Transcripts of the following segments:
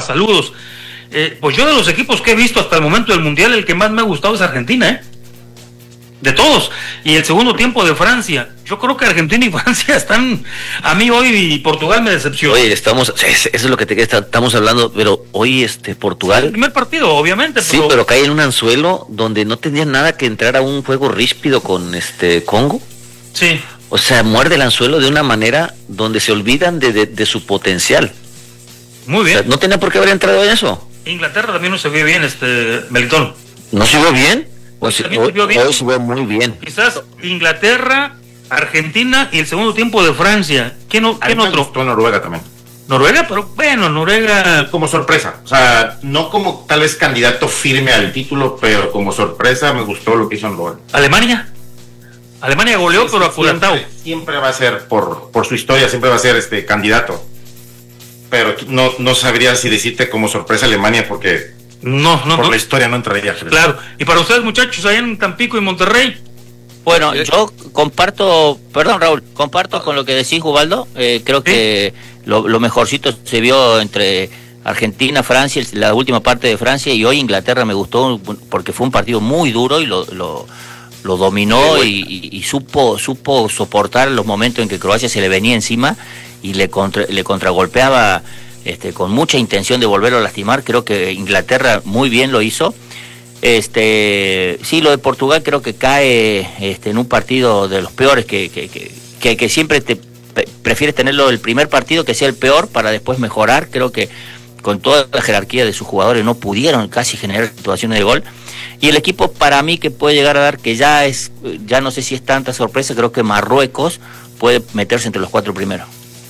saludos. Pues yo de los equipos que he visto hasta el momento del Mundial, el que más me ha gustado es Argentina, de todos. Y el segundo tiempo de Francia. Yo creo que Argentina y Francia están, a mí hoy, y Portugal me decepcionó. Oye, eso es lo que estamos hablando, pero hoy Portugal... El primer partido, obviamente. Sí, pero cae en un anzuelo donde no tenía nada que entrar a un juego ríspido con Congo. Sí. O sea, muerde el anzuelo de una manera donde se olvidan de su potencial. Muy bien. O sea, no tenía por qué haber entrado en eso. Inglaterra también no se vio bien, Melitón. ¿No se vio bien? Hoy se vio muy bien. Quizás Inglaterra, Argentina y el segundo tiempo de Francia. ¿Quién otro? Me gustó Noruega también. Noruega, pero bueno, Noruega... Como sorpresa, o sea, no como tal vez candidato firme al título, pero como sorpresa me gustó lo que hizo Noruega. Alemania goleó, pero aculantado. Siempre va a ser, por su historia, siempre va a ser candidato. Pero no sabría si decirte como sorpresa Alemania, porque por la historia no entraría. Claro. Y para ustedes, muchachos, allá en Tampico y Monterrey. Bueno, yo comparto con lo que decís, Ubaldo. Creo que lo mejorcito se vio entre Argentina, Francia, la última parte de Francia, y hoy Inglaterra me gustó porque fue un partido muy duro y lo dominó y supo soportar los momentos en que Croacia se le venía encima y le contragolpeaba con mucha intención de volverlo a lastimar. Creo que Inglaterra muy bien lo hizo. Sí, lo de Portugal creo que cae en un partido de los peores que siempre prefieres tenerlo el primer partido que sea el peor para después mejorar. Creo que con toda la jerarquía de sus jugadores no pudieron casi generar situaciones de gol. Y el equipo para mí que puede llegar a dar, que ya no sé si es tanta sorpresa, creo que Marruecos puede meterse entre los 4 primeros.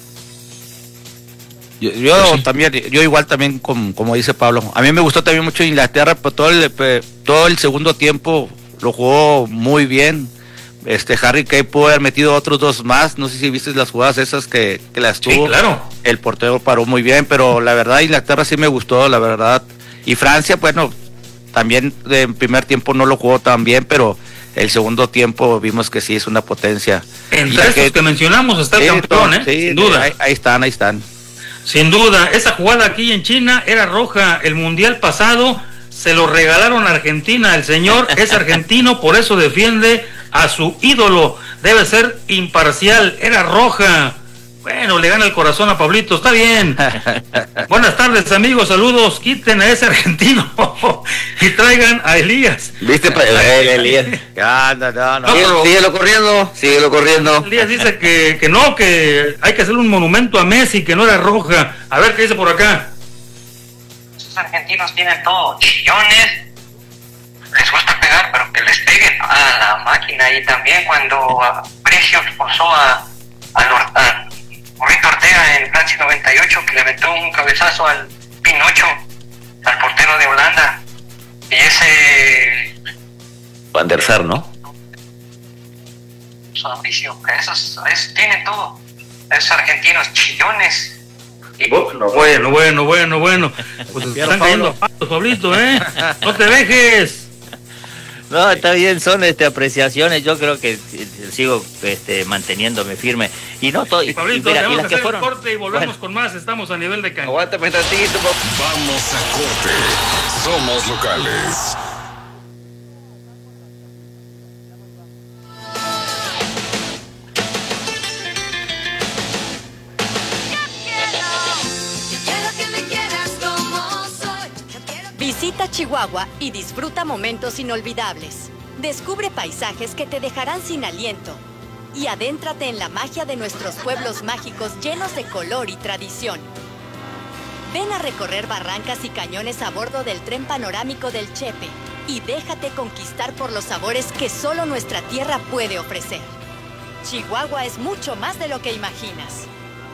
Yo igual también, como dice Pablo, a mí me gustó también mucho Inglaterra, pero todo el segundo tiempo lo jugó muy bien. Harry Kane pudo haber metido otros 2 más, no sé si viste las jugadas esas que las tuvo. Sí, claro. El portero paró muy bien, pero la verdad Inglaterra sí me gustó, la verdad. Y Francia, bueno, también en primer tiempo no lo jugó tan bien, pero el segundo tiempo vimos que sí es una potencia. Entre estos que mencionamos está el campeón, sí, sin duda. Ahí están. Sin duda, esa jugada aquí en China era roja. El mundial pasado se lo regalaron a Argentina. El señor es argentino, por eso defiende a su ídolo. Debe ser imparcial. Era roja. Bueno, le gana el corazón a Pablito, está bien. Buenas tardes, amigos, saludos. Quiten a ese argentino y traigan a Elías. ¿Viste? Elías. No. Síguelo corriendo. Elías dice que no, que hay que hacerle un monumento a Messi, que no era roja. A ver qué dice por acá. Esos argentinos tienen todo, chillones, les gusta pegar, pero que les peguen a la máquina. Y también cuando Precios forzó a Rubén Ortega en Francia 98, que le metió un cabezazo al Pinocho, al portero de Holanda, y ese Van der Sar, ¿no? Mauricio, esos tienen todo, esos argentinos chillones. Bueno. Pues están cayendo a palos, Pablito, no te dejes. No, está bien, son apreciaciones. Yo creo que sigo manteniéndome firme. Y no todo. Y Pablito, mira, vamos y las a que hacer fueron. Corte y volvemos con más. Estamos a nivel de cancha. Aguántame tantito. Vamos a corte. Somos locales. Visita Chihuahua y disfruta momentos inolvidables. Descubre paisajes que te dejarán sin aliento y adéntrate en la magia de nuestros pueblos mágicos llenos de color y tradición. Ven a recorrer barrancas y cañones a bordo del tren panorámico del Chepe y déjate conquistar por los sabores que solo nuestra tierra puede ofrecer. Chihuahua es mucho más de lo que imaginas.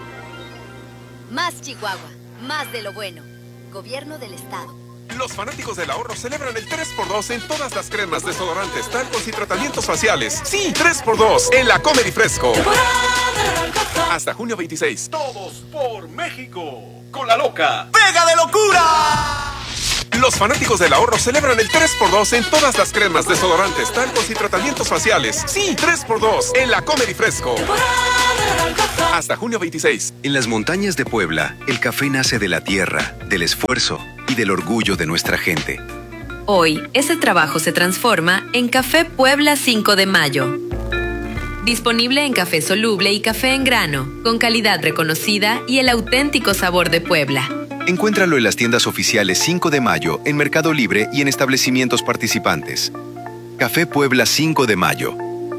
Más Chihuahua, más de lo bueno. Gobierno del Estado. Los fanáticos del ahorro celebran el 3x2 en todas las cremas, desodorantes, talcos y tratamientos faciales. Sí, 3x2 en la Comer y Fresco. Hasta junio 26. Todos por México. Con la loca ¡Pega de locura! Los fanáticos del ahorro celebran el 3x2 en todas las cremas, desodorantes, talcos y tratamientos faciales. Sí, 3x2 en la Comer y Fresco. Hasta junio 26. En las montañas de Puebla, el café nace de la tierra, del esfuerzo y del orgullo de nuestra gente. Hoy, ese trabajo se transforma en Café Puebla 5 de Mayo. Disponible en café soluble y café en grano, con calidad reconocida y el auténtico sabor de Puebla. Encuéntralo en las tiendas oficiales 5 de Mayo, en Mercado Libre y en establecimientos participantes. Café Puebla 5 de Mayo.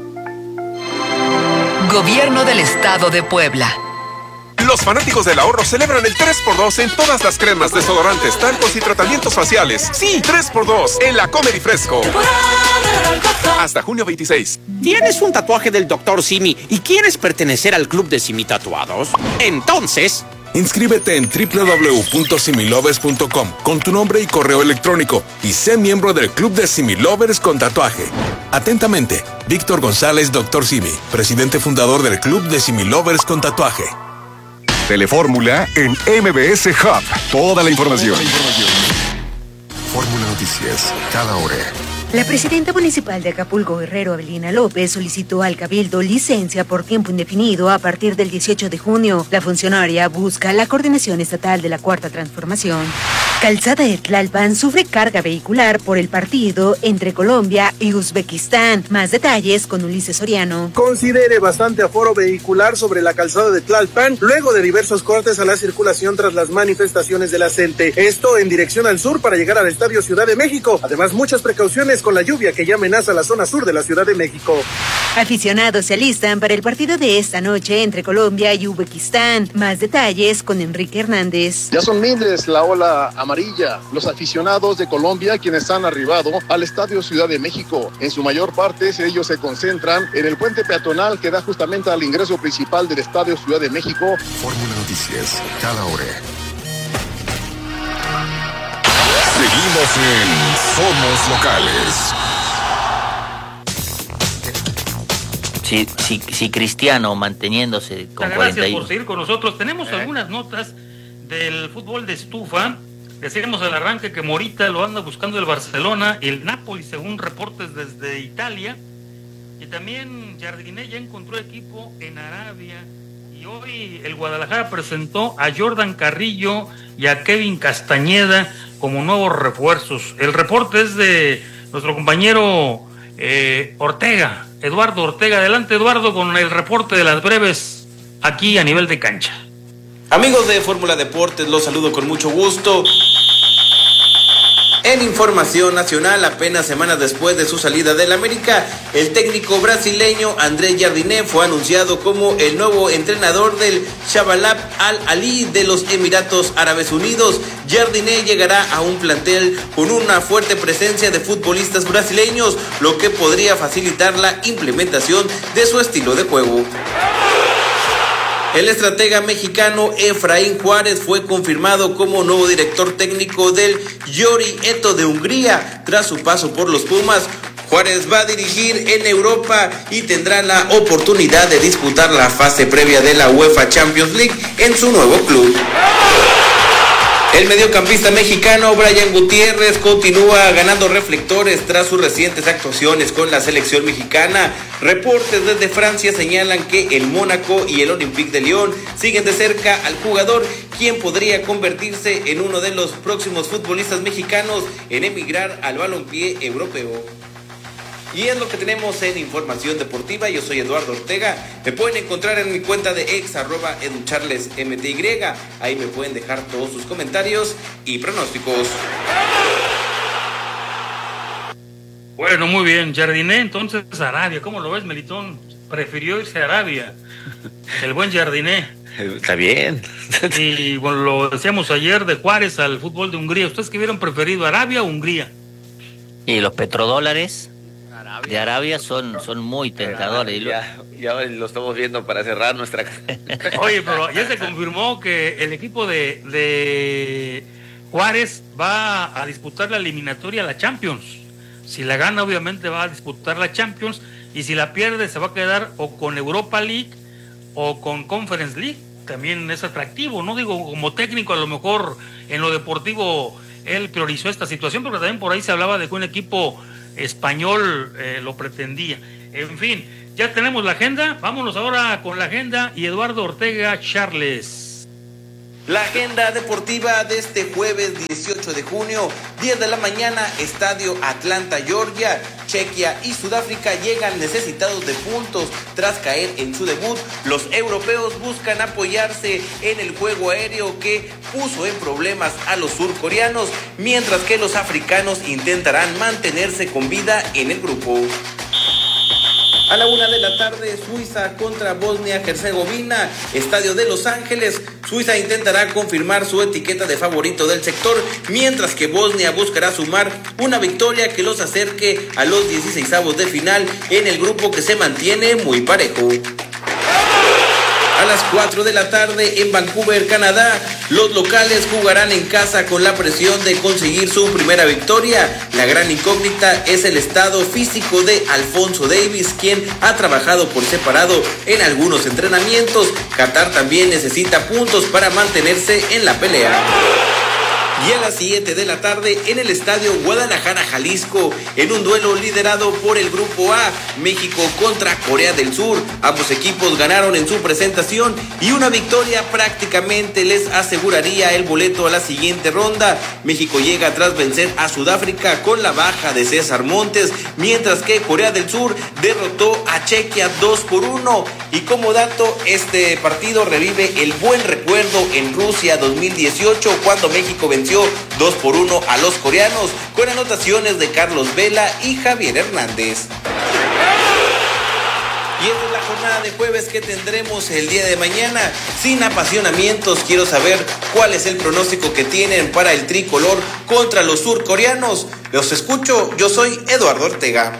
Gobierno del Estado de Puebla. Los fanáticos del ahorro celebran el 3x2 en todas las cremas, desodorantes, talcos y tratamientos faciales. Sí, 3x2 en la Comer y Fresco. Hasta junio 26. ¿Tienes un tatuaje del Dr. Simi y quieres pertenecer al club de Simi Tatuados? Entonces, inscríbete en www.similovers.com con tu nombre y correo electrónico y sé miembro del club de Similovers con tatuaje. Atentamente, Víctor González, Dr. Simi, presidente fundador del club de Similovers con tatuaje. Telefórmula en MBS Hub. Toda la información. Fórmula Noticias, cada hora. La presidenta municipal de Acapulco, Guerrero, Avelina López, solicitó al Cabildo licencia por tiempo indefinido a partir del 18 de junio. La funcionaria busca la coordinación estatal de la Cuarta Transformación. Calzada de Tlalpan sufre carga vehicular por el partido entre Colombia y Uzbekistán. Más detalles con Ulises Soriano. Considere bastante aforo vehicular sobre la calzada de Tlalpan luego de diversos cortes a la circulación tras las manifestaciones de la CENTE. Esto en dirección al sur para llegar al Estadio Ciudad de México. Además, muchas precauciones con la lluvia que ya amenaza la zona sur de la Ciudad de México. Aficionados se alistan para el partido de esta noche entre Colombia y Uzbekistán. Más detalles con Enrique Hernández. Ya son miles la ola amarilla, los aficionados de Colombia quienes han arribado al Estadio Ciudad de México. En su mayor parte ellos se concentran en el puente peatonal que da justamente al ingreso principal del Estadio Ciudad de México. Fórmula Noticias, cada hora. Seguimos en Somos Locales. Sí, Cristiano manteniéndose con 41. Gracias por seguir con nosotros. Tenemos algunas notas del fútbol de estufa. Decíamos al arranque que Morita lo anda buscando el Barcelona y el Napoli, según reportes desde Italia. Y también Jardiné ya encontró equipo en Arabia. Y hoy el Guadalajara presentó a Jordan Carrillo y a Kevin Castañeda como nuevos refuerzos. El reporte es de nuestro compañero Ortega, Eduardo Ortega. Adelante, Eduardo, con el reporte de las breves aquí a nivel de cancha. Amigos de Fórmula Deportes, los saludo con mucho gusto. En información nacional, apenas semanas después de su salida del América, el técnico brasileño André Jardiné fue anunciado como el nuevo entrenador del Shabalab Al-Ali de los Emiratos Árabes Unidos. Jardiné llegará a un plantel con una fuerte presencia de futbolistas brasileños, lo que podría facilitar la implementación de su estilo de juego. El estratega mexicano Efraín Juárez fue confirmado como nuevo director técnico del Győri Eto de Hungría tras su paso por los Pumas. Juárez va a dirigir en Europa y tendrá la oportunidad de disputar la fase previa de la UEFA Champions League en su nuevo club. El mediocampista mexicano Brian Gutiérrez continúa ganando reflectores tras sus recientes actuaciones con la selección mexicana. Reportes desde Francia señalan que el Mónaco y el Olympique de Lyon siguen de cerca al jugador, quien podría convertirse en uno de los próximos futbolistas mexicanos en emigrar al balompié europeo. Y es lo que tenemos en Información Deportiva. Yo soy Eduardo Ortega. Me pueden encontrar en mi cuenta de ex @educharlesmty. Ahí me pueden dejar todos sus comentarios y pronósticos. Bueno, muy bien. Jardiné, entonces Arabia. ¿Cómo lo ves, Melitón? Prefirió irse a Arabia. El buen Jardiné. Está bien. Y bueno, lo decíamos ayer de Juárez al fútbol de Hungría. ¿Ustedes qué hubieran preferido, Arabia o Hungría? Y los petrodólares de Arabia son muy tentadores. Ya lo estamos viendo para cerrar nuestra... Oye, pero ya se confirmó que el equipo de Juárez va a disputar la eliminatoria a la Champions. Si la gana, obviamente va a disputar la Champions, y si la pierde se va a quedar o con Europa League o con Conference League. También es atractivo, no digo como técnico, a lo mejor en lo deportivo él priorizó esta situación, porque también por ahí se hablaba de que un equipo español lo pretendía. En fin, ya tenemos la agenda. Vámonos ahora con la agenda y Eduardo Ortega Charles. La agenda deportiva de este jueves 18 de junio, 10 de la mañana, Estadio Atlanta, Georgia. Chequia y Sudáfrica llegan necesitados de puntos tras caer en su debut. Los europeos buscan apoyarse en el juego aéreo que puso en problemas a los surcoreanos, mientras que los africanos intentarán mantenerse con vida en el grupo. A la 1 de la tarde, Suiza contra Bosnia-Herzegovina, Estadio de Los Ángeles. Suiza intentará confirmar su etiqueta de favorito del sector, mientras que Bosnia buscará sumar una victoria que los acerque a los 16avos de final en el grupo que se mantiene muy parejo. A las 4 de la tarde en Vancouver, Canadá, los locales jugarán en casa con la presión de conseguir su primera victoria. La gran incógnita es el estado físico de Alfonso Davies, quien ha trabajado por separado en algunos entrenamientos. Qatar también necesita puntos para mantenerse en la pelea. Y a las 7 de la tarde en el Estadio Guadalajara, Jalisco, en un duelo liderado por el Grupo A, México contra Corea del Sur. Ambos equipos ganaron en su presentación y una victoria prácticamente les aseguraría el boleto a la siguiente ronda. México llega tras vencer a Sudáfrica con la baja de César Montes, mientras que Corea del Sur derrotó a Chequia 2-1. Y como dato, este partido revive el buen recuerdo en Rusia 2018, cuando México venció 2-1 a los coreanos, con anotaciones de Carlos Vela y Javier Hernández. Y esta es la jornada de jueves que tendremos el día de mañana. Sin apasionamientos, quiero saber cuál es el pronóstico que tienen para el tricolor contra los surcoreanos. Los escucho, yo soy Eduardo Ortega.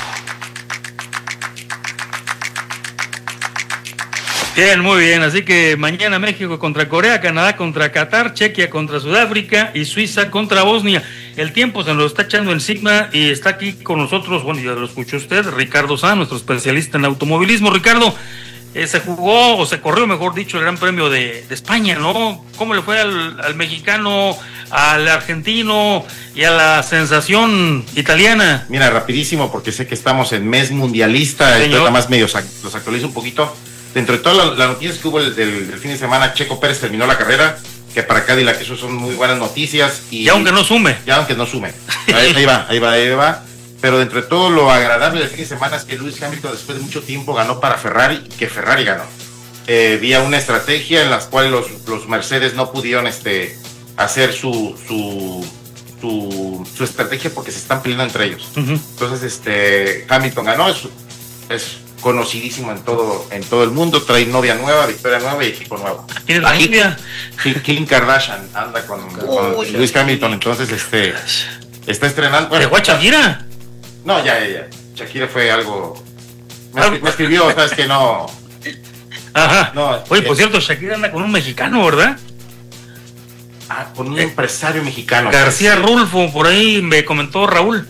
Bien, muy bien, así que mañana México contra Corea, Canadá contra Qatar, Chequia contra Sudáfrica y Suiza contra Bosnia. El tiempo se nos está echando encima y está aquí con nosotros, bueno, ya lo escuchó usted, Ricardo Sá, nuestro especialista en automovilismo. Ricardo, se jugó, o se corrió, mejor dicho, el Gran Premio de España, ¿no? ¿Cómo le fue al mexicano, al argentino y a la sensación italiana? Mira, rapidísimo, porque sé que estamos en mes mundialista, entonces nada más medio los actualizo un poquito. Dentro de todas las noticias que hubo del fin de semana, Checo Pérez terminó la carrera, que para Cadillac eso son muy buenas noticias. Y aunque no sume. Ahí va. Pero dentro de todo lo agradable del fin de semana es que Lewis Hamilton después de mucho tiempo ganó para Ferrari, y que Ferrari ganó. Vía una estrategia en la cual los Mercedes no pudieron hacer su estrategia porque se están peleando entre ellos. Uh-huh. Entonces Hamilton ganó, es conocidísimo en todo el mundo, trae novia nueva, victoria nueva y equipo nuevo. ¿Quién es la novia? Kim Kardashian anda con Lewis Hamilton, entonces está estrenando. ¿Llegó a Shakira? No, ya. Shakira fue algo. Me escribió, sabes que no. Ajá. No, oye, por cierto, Shakira anda con un mexicano, ¿verdad? Con un empresario mexicano. García Rulfo, por ahí me comentó Raúl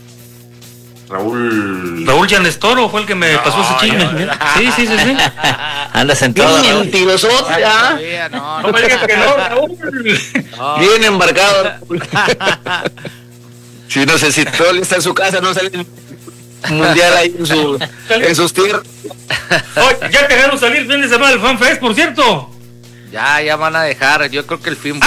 Llanestoro fue el que me pasó ese chisme. Sí. Andas en todo. No me digas que no, Raúl. Bien embarcado. Si no sé si todo está en su casa, no sale mundial ahí en sus tierras. Oye, ya te dejaron salir el fin de semana del Fan Fest, por cierto. Ya van a dejar, yo creo que el fin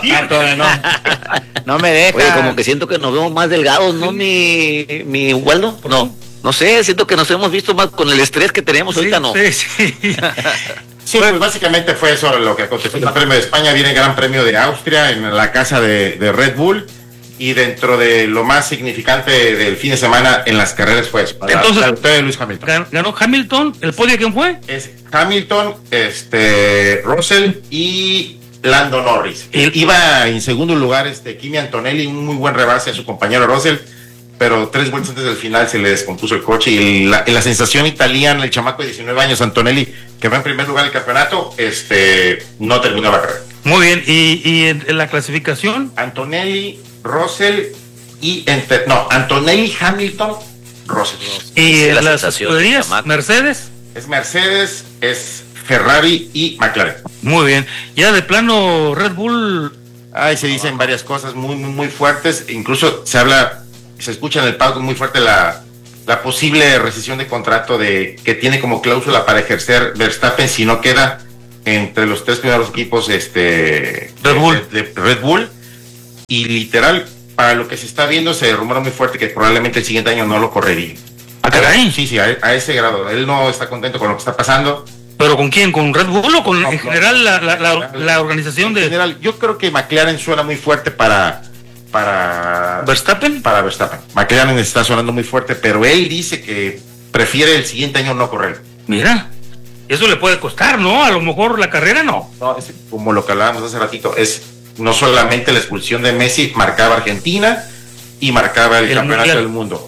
no me deja. Oye, como que siento que nos vemos más delgados, ¿no, mi Waldo? No sé, siento que nos hemos visto más con el estrés que tenemos ahorita, ¿no? Sí, pues básicamente fue eso lo que aconteció en el Premio de España. Viene el Gran Premio de Austria en la casa de Red Bull. Y dentro de lo más significante del fin de semana en las carreras fue eso. Entonces, la victoria de Lewis Hamilton. ¿Ganó Hamilton? ¿El podio quién fue? Es Hamilton, Russell y Lando Norris. Iba en segundo lugar Kimi Antonelli, un muy buen rebase a su compañero Russell, pero 3 vueltas antes del final se le descompuso el coche. Y la sensación italiana, el chamaco de 19 años, Antonelli, que va en primer lugar del campeonato, no terminó la carrera. Muy bien, ¿y en la clasificación? Antonelli, Russell y Antonelli, Hamilton, Russell. ¿Y en las escuderías? ¿Mercedes? Es Mercedes, es Ferrari y McLaren. Muy bien. Ya de plano Red Bull. Se dicen varias cosas muy, muy, muy fuertes. Incluso se escucha en el palco muy fuerte la la posible rescisión de contrato que tiene como cláusula para ejercer Verstappen si no queda entre los 3 primeros equipos Red Bull, y literal, para lo que se está viendo, se rumora muy fuerte que probablemente el siguiente año no lo correría. ¿Ah, caray? Sí, a ese grado. Él no está contento con lo que está pasando. ¿Pero con quién? ¿Con Red Bull o con en general la organización de...? En general, yo creo que McLaren suena muy fuerte para ¿Verstappen? Para Verstappen. McLaren está sonando muy fuerte, pero él dice que prefiere el siguiente año no correr. Mira, eso le puede costar, ¿no? A lo mejor la carrera no. No, es como lo que hablábamos hace ratito, es no solamente la expulsión de Messi, marcaba Argentina y marcaba el campeonato mundial del mundo.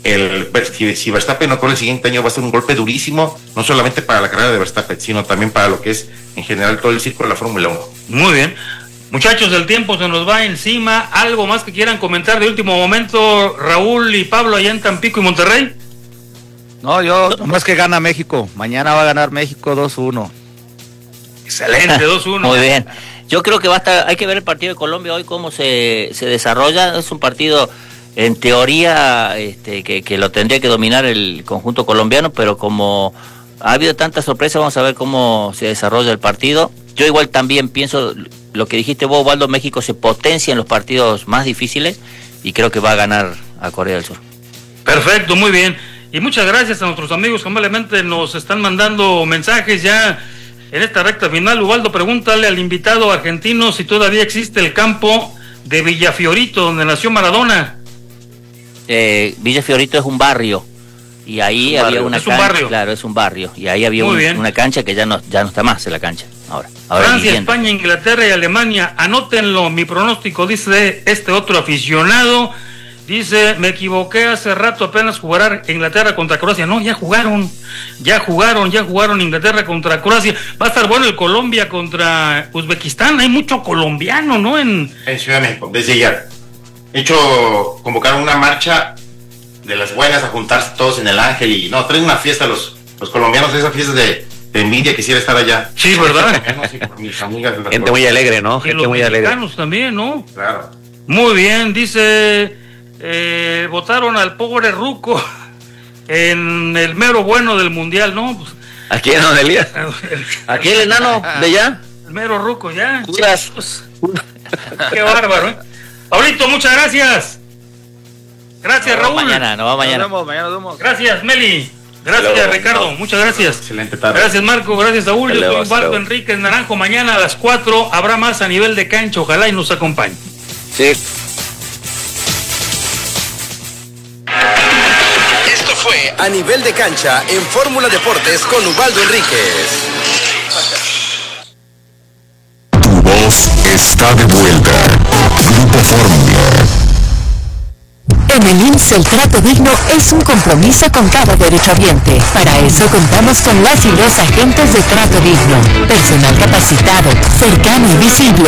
Si Verstappen no corre el siguiente año va a ser un golpe durísimo, no solamente para la carrera de Verstappen, sino también para lo que es en general todo el ciclo de la Fórmula 1. Muy bien. Muchachos, el tiempo se nos va encima. ¿Algo más que quieran comentar de último momento, Raúl y Pablo, allá en Tampico y Monterrey? No, yo nomás que gana México. Mañana va a ganar México 2-1. Excelente, 2-1. Muy bien. Yo creo que va a estar, hay que ver el partido de Colombia hoy cómo se desarrolla. Es un partido en teoría que lo tendría que dominar el conjunto colombiano, pero como ha habido tanta sorpresa, vamos a ver cómo se desarrolla el partido. Yo igual también pienso lo que dijiste vos, Waldo, México se potencia en los partidos más difíciles y creo que va a ganar a Corea del Sur. Perfecto, muy bien. Y muchas gracias a nuestros amigos que amablemente nos están mandando mensajes ya en esta recta final. Ubaldo, pregúntale al invitado argentino si todavía existe el campo de Villafiorito, donde nació Maradona. Villafiorito es un barrio y ahí había una cancha. ¿Es un barrio? Claro, es un barrio y ahí había una cancha que ya no está más en la cancha. Ahora Francia, España, Inglaterra y Alemania, anótenlo, mi pronóstico, dice este otro aficionado. Dice, me equivoqué hace rato, apenas jugará Inglaterra contra Croacia. No, ya jugaron Inglaterra contra Croacia. Va a estar bueno el Colombia contra Uzbekistán. Hay mucho colombiano, ¿no? En Ciudad de México, desde ya. De hecho, convocaron una marcha de las buenas a juntarse todos en el Ángel y no, traen una fiesta los colombianos, esa fiesta de envidia, quisiera estar allá. Sí, ¿verdad? Sí, por mis amigas. Gente muy alegre, ¿no? Gente muy alegre. Los mexicanos también, ¿no? Claro. Muy bien, dice... votaron al pobre ruco en el mero bueno del mundial, ¿no? Pues, ¿a quién, don Elías? ¿A quién, el enano de allá? El mero ruco, ya. Pues, qué bárbaro, ¿eh? Pablito, muchas gracias. Gracias, Raúl. Mañana. Mañana nos vemos. Gracias, Meli. Gracias, Ricardo. Muchas gracias. Excelente tarde. Gracias, Marco. Gracias, Saúl. Yo soy Osvaldo Enríquez Naranjo. Mañana a las 4 habrá más a nivel de cancha. Ojalá y nos acompañe. Sí. Fue A Nivel de Cancha en Fórmula Deportes con Ubaldo Enríquez. Tu voz está de vuelta. Grupo Fórmula. En el IMSS el trato digno es un compromiso con cada derechohabiente. Para eso contamos con las y los agentes de trato digno. Personal capacitado, cercano y visible,